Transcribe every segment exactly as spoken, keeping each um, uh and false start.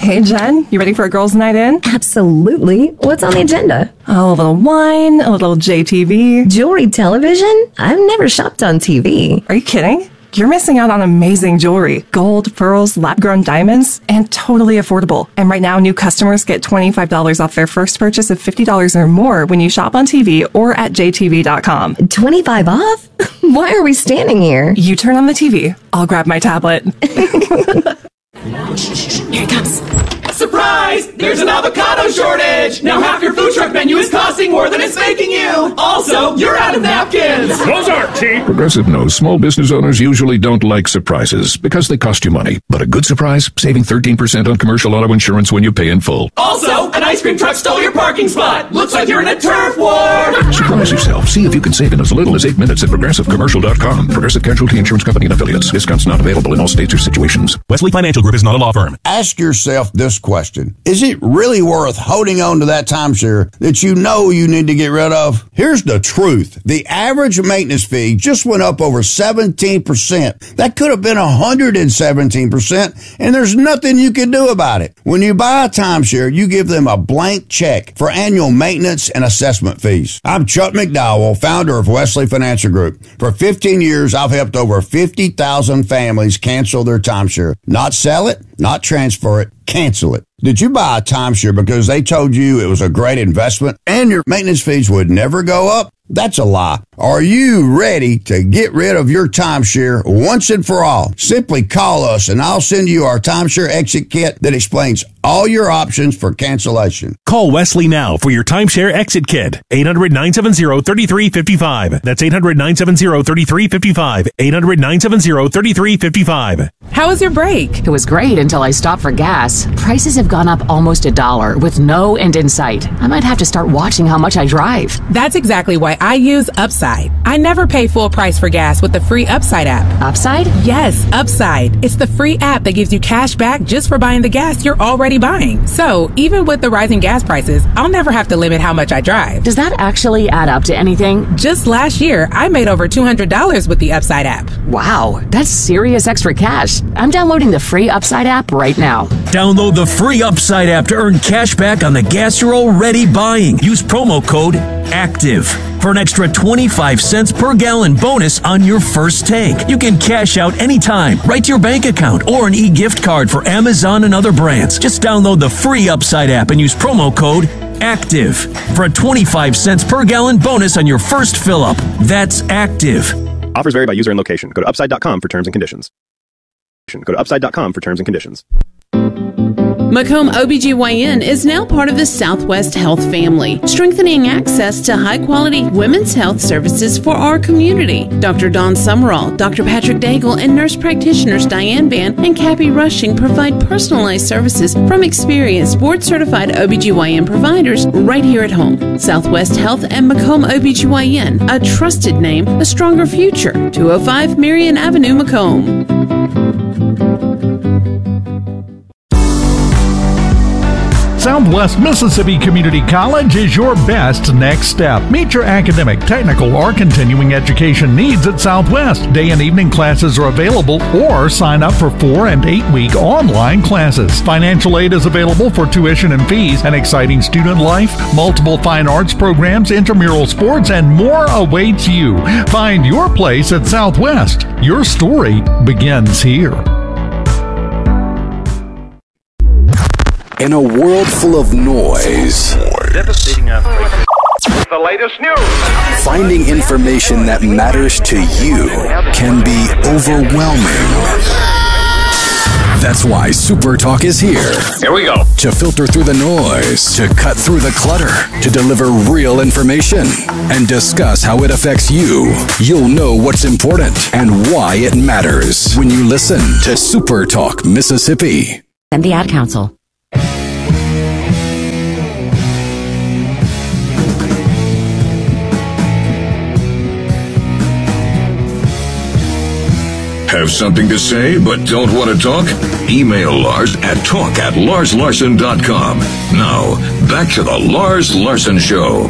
Hey, Jen, you ready for a girls' night in? Absolutely. What's on the agenda? Oh, a little wine, a little J T V. Jewelry television? I've never shopped on T V. Are you kidding? You're missing out on amazing jewelry. Gold, pearls, lab-grown diamonds, and totally affordable. And right now, new customers get twenty-five dollars off their first purchase of fifty dollars or more when you shop on T V or at j t v dot com. twenty-five off? Why are we standing here? You turn on the T V. I'll grab my tablet. Here it comes. Surprise! There's an avocado shortage! Now half your food truck menu is costing more than it's making you! Also, you're out of napkins! Those aren't cheap! Progressive knows small business owners usually don't like surprises because they cost you money. But a good surprise, saving thirteen percent on commercial auto insurance when you pay in full. Also, an ice cream truck stole your parking spot! Looks like you're in a turf war! Surprise yourself. See if you can save in as little as eight minutes at progressive commercial dot com. Progressive Casualty Insurance Company and affiliates. Discounts not available in all states or situations. Wesley Financial Group is not a law firm. Ask yourself this question. Is it really worth holding on to that timeshare that you know you need to get rid of? Here's the truth. The average maintenance fee just went up over seventeen percent. That could have been one hundred seventeen percent, and there's nothing you can do about it. When you buy a timeshare, you give them a blank check for annual maintenance and assessment fees. I'm Chuck McDowell, founder of Wesley Financial Group. For fifteen years, I've helped over fifty thousand families cancel their timeshare. Not sell it, not transfer it, cancel it. Did you buy a timeshare because they told you it was a great investment and your maintenance fees would never go up? That's a lie. Are you ready to get rid of your timeshare once and for all? Simply call us and I'll send you our timeshare exit kit that explains all your options for cancellation. Call Wesley now for your timeshare exit kit. eight hundred, nine seven zero, three three five five. That's eight hundred, nine seven zero, three three five five. eight hundred, nine seven zero, three three five five. How was your break? It was great until I stopped for gas. Prices have gone up almost a dollar with no end in sight. I might have to start watching how much I drive. That's exactly why I use Upside. I never pay full price for gas with the free Upside app. Upside? Yes, Upside. It's the free app that gives you cash back just for buying the gas you're already buying. So, even with the rising gas prices, I'll never have to limit how much I drive. Does that actually add up to anything? Just last year, I made over two hundred dollars with the Upside app. Wow, that's serious extra cash. I'm downloading the free Upside app right now. Download the free Upside app to earn cash back on the gas you're already buying. Use promo code ACTIVE for an extra twenty-five cents per gallon bonus on your first tank. You can cash out anytime, right to your bank account, or an e-gift card for Amazon and other brands. Just download the free Upside app and use promo code ACTIVE for a twenty-five cents per gallon bonus on your first fill-up. That's ACTIVE. Offers vary by user and location. Go to upside dot com for terms and conditions. Go to upside dot com for terms and conditions. Macomb O B G Y N is now part of the Southwest Health family, strengthening access to high-quality women's health services for our community. Doctor Dawn Summerall, Doctor Patrick Daigle, and nurse practitioners Diane Ban and Cappy Rushing provide personalized services from experienced board-certified O B G Y N providers right here at home. Southwest Health and Macomb O B G Y N, a trusted name, a stronger future. two oh five Marion Avenue, Macomb. Southwest Mississippi Community College is your best next step. Meet your academic, technical, or continuing education needs at Southwest. Day and evening classes are available, or sign up for four and eight week online classes. Financial aid is available for tuition and fees, an exciting student life, multiple fine arts programs, intramural sports, and more awaits you. Find your place at Southwest. Your story begins here. In a world full of noise, Devastating earthquake. The latest news. Finding information that matters to you can be overwhelming. That's why Super Talk is here. Here we go. To filter through the noise, to cut through the clutter, to deliver real information, and discuss how it affects you. You'll know what's important and why it matters when you listen to Super Talk Mississippi. And the Ad Council. Have something to say but don't want to talk? Email Lars at talk at lars larson dot com. Now, back to the Lars Larson Show.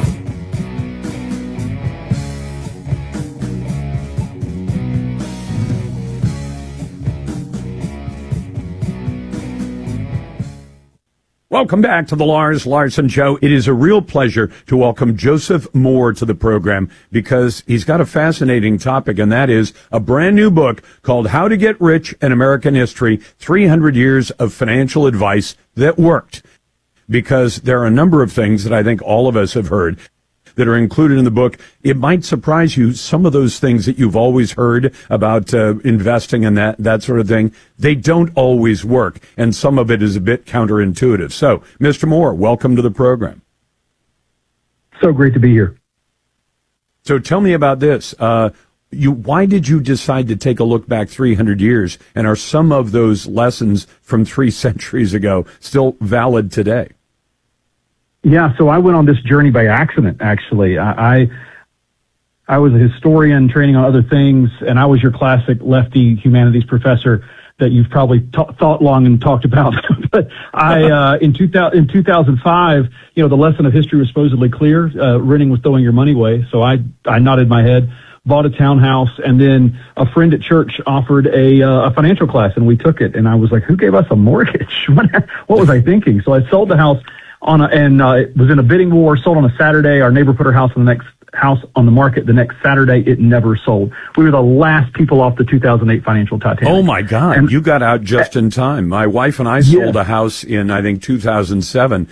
Welcome back to the Lars Larson Show. It is a real pleasure to welcome Joseph Moore to the program because he's got a fascinating topic, and that is a brand new book called How to Get Rich in American History, three hundred years of Financial Advice That Worked. Because there are a number of things that I think all of us have heard that are included in the book. It might surprise you, some of those things that you've always heard about uh, investing and that, that sort of thing, they don't always work, and some of it is a bit counterintuitive. So, Mister Moore, welcome to the program. So great to be here. So tell me about this. Uh, you, why did you decide to take a look back three hundred years, and are some of those lessons from three centuries ago still valid today? Yeah, so I went on this journey by accident, actually. I, I I was a historian training on other things, and I was your classic lefty humanities professor that you've probably t- thought long and talked about. But I, uh, in, two thousand, in two thousand five, you know, the lesson of history was supposedly clear. Uh, renting was throwing your money away. So I, I nodded my head, bought a townhouse, and then a friend at church offered a, uh, a financial class, and we took it. And I was like, who gave us a mortgage? what, what was I thinking? So I sold the house on a, and uh, it was in a bidding war, sold on a Saturday. Our neighbor put her house on the next house on the market the next Saturday. It never sold. We were the last people off the two thousand eight financial Titanic. Oh my God. And, you got out just in time. My wife and I sold yeah. a house in, I think, two thousand seven.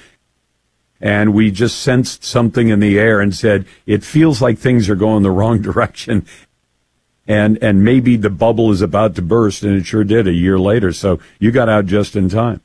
And we just sensed something in the air and said, it feels like things are going the wrong direction. And, and maybe the bubble is about to burst. And it sure did a year later. So you got out just in time.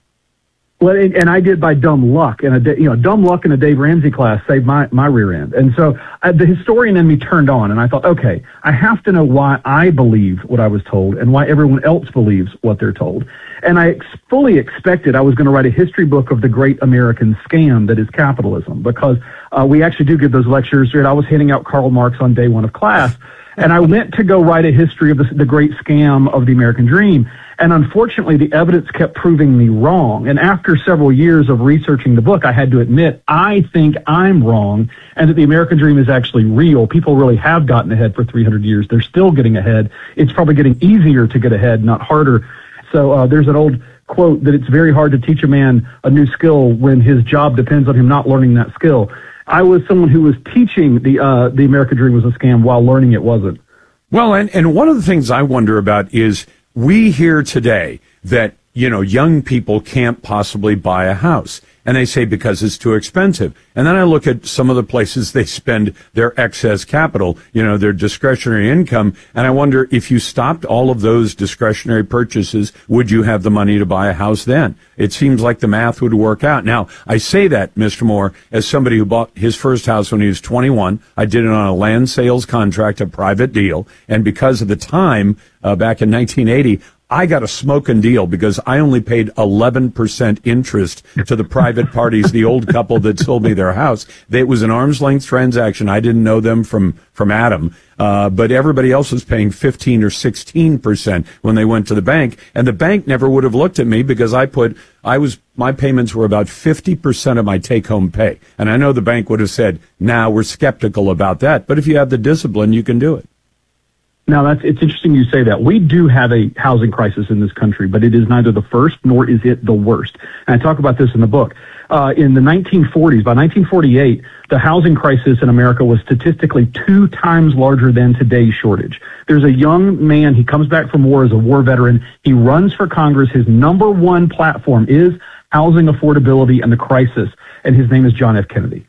Well, and I did by dumb luck, and a you know dumb luck in a Dave Ramsey class saved my my rear end. And so uh, the historian in me turned on, and I thought, okay, I have to know why I believe what I was told and why everyone else believes what they're told. And I ex- fully expected I was going to write a history book of the great American scam that is capitalism, because uh, we actually do give those lectures. I was handing out Karl Marx on day one of class, and I went to go write a history of the, the great scam of the American dream. And unfortunately, the evidence kept proving me wrong. And after several years of researching the book, I had to admit, I think I'm wrong, and that the American dream is actually real. People really have gotten ahead for three hundred years. They're still getting ahead. It's probably getting easier to get ahead, not harder. So uh, there's an old quote that it's very hard to teach a man a new skill when his job depends on him not learning that skill. I was someone who was teaching the uh, the American dream was a scam while learning it wasn't. Well, and, and one of the things I wonder about is we hear today that, you know, young people can't possibly buy a house. And they say because it's too expensive. And then I look at some of the places they spend their excess capital, you know, their discretionary income. And I wonder, if you stopped all of those discretionary purchases, would you have the money to buy a house then? It seems like the math would work out. Now, I say that, Mister Moore, as somebody who bought his first house when he was twenty-one. I did it on a land sales contract, a private deal. And because of the time, uh, back in nineteen eighty, I got a smoking deal because I only paid eleven percent interest to the private parties, the old couple that sold me their house. It was an arm's length transaction. I didn't know them from, from Adam. Uh, but everybody else was paying fifteen or sixteen percent when they went to the bank. And the bank never would have looked at me because I put, I was, my payments were about fifty percent of my take home pay. And I know the bank would have said, nah, we're skeptical about that. But if you have the discipline, you can do it. Now, that's, it's interesting you say that. We do have a housing crisis in this country, but it is neither the first nor is it the worst. And I talk about this in the book. Uh, in the nineteen forties, by nineteen forty-eight, the housing crisis in America was statistically two times larger than today's shortage. There's a young man, he comes back from war as a war veteran. He runs for Congress. His number one platform is housing affordability and the crisis, and his name is John F. Kennedy.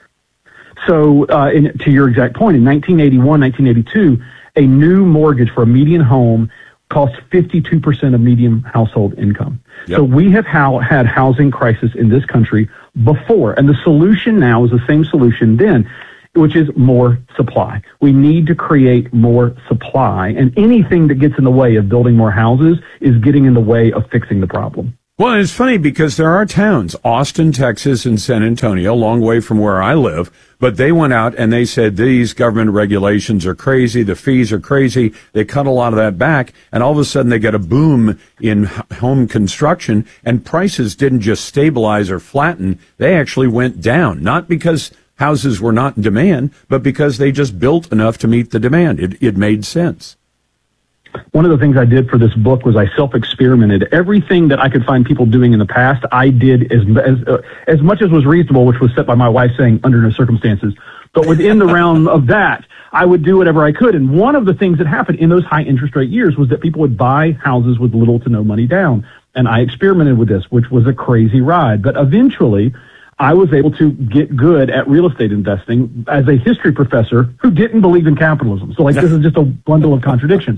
So, uh, in, to your exact point, in nineteen eighty-one, nineteen eighty-two, a new mortgage for a median home costs fifty-two percent of median household income. Yep. So we have how, had housing crisis in this country before, and the solution now is the same solution then, which is more supply. We need to create more supply, and anything that gets in the way of building more houses is getting in the way of fixing the problem. Well, it's funny because there are towns, Austin, Texas, and San Antonio, a long way from where I live, but they went out and they said these government regulations are crazy, the fees are crazy, they cut a lot of that back, and all of a sudden they get a boom in home construction, and prices didn't just stabilize or flatten, they actually went down, not because houses were not in demand, but because they just built enough to meet the demand. It, it made sense. one of the things I did for this book was I self-experimented. Everything that I could find people doing in the past, I did as as, uh, as much as was reasonable, which was set by my wife saying under no circumstances. But within the realm of that, I would do whatever I could. And one of the things that happened in those high interest rate years was that people would buy houses with little to no money down. And I experimented with this, which was a crazy ride. But eventually, I was able to get good at real estate investing as a history professor who didn't believe in capitalism. So like, this is just a bundle of contradictions.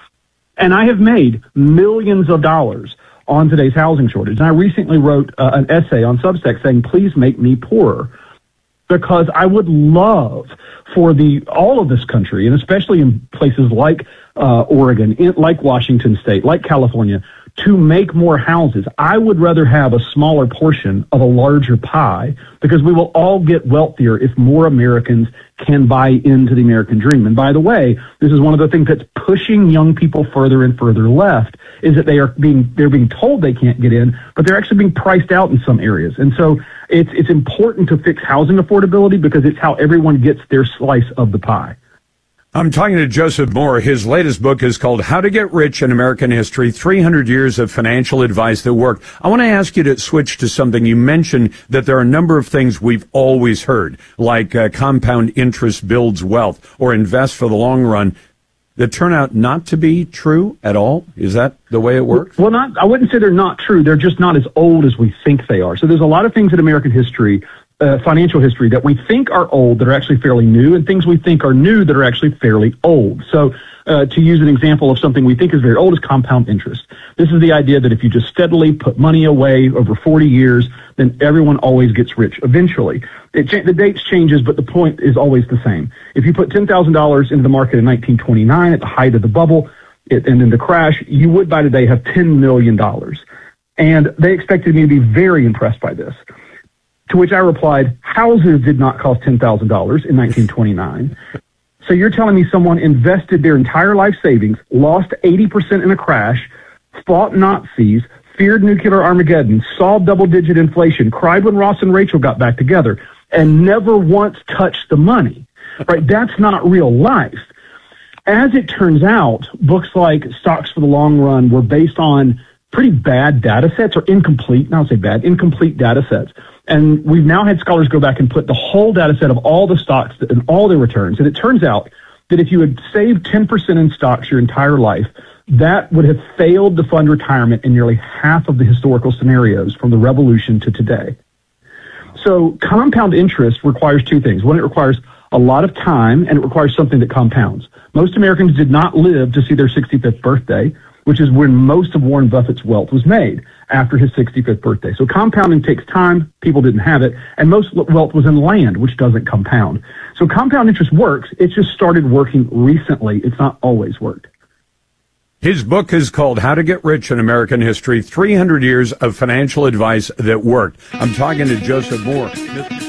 And I have made millions of dollars on today's housing shortage. And I recently wrote uh, an essay on Substack saying, please make me poorer. Because I would love for the all of this country, and especially in places like uh, Oregon, in, like Washington State, like California, to make more houses. I would rather have a smaller portion of a larger pie, because we will all get wealthier if more Americans can buy into the American dream. And by the way, this is one of the things that's pushing young people further and further left, is that they are being they're being told they can't get in, but they're actually being priced out in some areas. And so it's it's important to fix housing affordability, because it's how everyone gets their slice of the pie. I'm talking to Joseph Moore. His latest book is called How to Get Rich in American History, three hundred years of Financial Advice That Worked. I want to ask you to switch to something. You mentioned that there are a number of things we've always heard, like uh, compound interest builds wealth or invest for the long run, that turn out not to be true at all. Is that the way it works? Well, not. I wouldn't say they're not true. They're just not as old as we think they are. So there's a lot of things in American history, Uh, financial history, that we think are old that are actually fairly new, and things we think are new that are actually fairly old. So uh, to use an example of something we think is very old is compound interest. This is the idea that if you just steadily put money away over forty years, then everyone always gets rich eventually. It cha- the dates changes, but the point is always the same. If you put ten thousand dollars into the market in nineteen twenty-nine at the height of the bubble, it, and in the crash, you would by today have ten million dollars. And they expected me to be very impressed by this. To which I replied, houses did not cost ten thousand dollars in nineteen twenty-nine. So you're telling me someone invested their entire life savings, lost eighty percent in a crash, fought Nazis, feared nuclear Armageddon, saw double-digit inflation, cried when Ross and Rachel got back together, and never once touched the money, right? That's not real life. As it turns out, books like Stocks for the Long Run were based on pretty bad data sets, or incomplete, now I'll say bad, incomplete data sets. And we've now had scholars go back and put the whole data set of all the stocks and all their returns. And it turns out that if you had saved ten percent in stocks your entire life, that would have failed to fund retirement in nearly half of the historical scenarios from the revolution to today. So compound interest requires two things. One, it requires a lot of time, and it requires something that compounds. Most Americans did not live to see their sixty-fifth birthday, which is when most of Warren Buffett's wealth was made, after his sixty-fifth birthday. So compounding takes time. People didn't have it. And most wealth was in land, which doesn't compound. So compound interest works. It's just started working recently. It's not always worked. His book is called How to Get Rich in American History, three hundred years of Financial Advice That Worked. I'm talking to Joseph Moore.